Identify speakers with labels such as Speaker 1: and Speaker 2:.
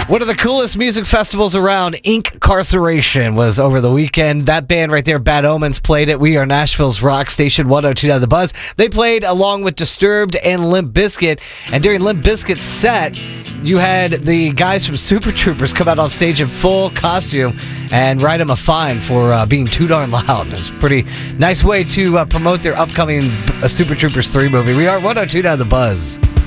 Speaker 1: One of the coolest music festivals around, Inkcarceration, was over the weekend. That band right there, Bad Omens, played it. We are Nashville's rock station, 102.9 The Buzz. They played along with Disturbed and Limp Bizkit. And during Limp Bizkit's set, you had the guys from Super Troopers come out on stage in full costume and write them a fine for being too darn loud. It's a pretty nice way to promote their upcoming Super Troopers 3 movie. We are 102.9 The Buzz.